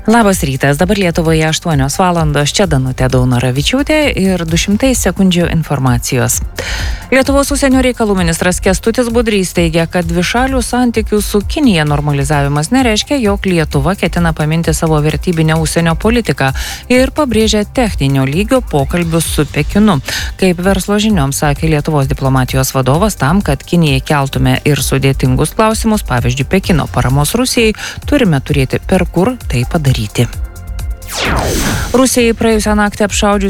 Labas rytas, dabar Lietuvoje 8 valandos, čia Danutė Daunoravičiūtė ir 200 sekundžių informacijos. Lietuvos užsienio reikalų ministras Kęstutis Budrys teigia, kad dvišalių santykių su Kinija normalizavimas nereiškia, jog Lietuva ketina paminti savo vertybinę užsienio politiką ir pabrėžia techninio lygio pokalbius su Pekinu. Kaip verslo žinioms sakė Lietuvos diplomatijos vadovas, tam, kad Kinijai keltume ir sudėtingus klausimus, pavyzdžiui, Pekino paramos Rusijai, turime turėti per kur tai padaryti. Rusijai praėjusią naktį apšaudžius